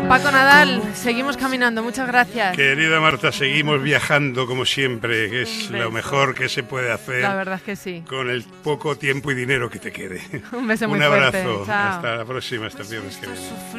Paco Nadal, seguimos caminando, muchas gracias. Querida Marta, seguimos viajando como siempre, que es lo mejor que se puede hacer. La verdad es que sí. Con el poco tiempo y dinero que te quede. Un beso muy fuerte. Un abrazo. Chao. Hasta la próxima, hasta viernes que viene.